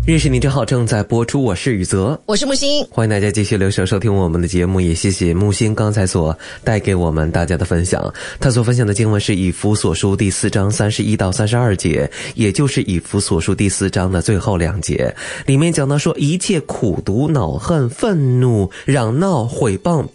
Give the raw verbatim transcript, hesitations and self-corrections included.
认识你真好正在播出，我是宇泽， 我是木星， 欢迎大家继续留守收听我们的节目，也谢谢木星刚才所带给我们大家的分享。他所分享的经文是以弗所书第四章三十一到三十二节，也就是以弗所书第四章的最后两节，里面讲到说，一切苦毒、恼恨、愤怒、嚷闹、毁谤